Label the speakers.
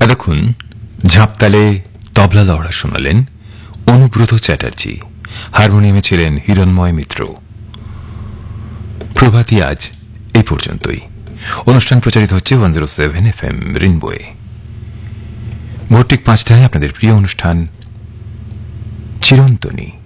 Speaker 1: এতক্ষণ ঝাঁপতালে তবলা লড়া শোনালেন অনুব্রত চ্যাটার্জি, হারমোনিয়ামে ছিলেন হিরণময় মিত্র। প্রভাতী আজ এই পর্যন্তই। অনুষ্ঠান প্রচারিত হচ্ছে 107 FM রেইনবোয়ে। ভোর ঠিক 5টায় আপনাদের প্রিয় অনুষ্ঠান চিরন্তনী।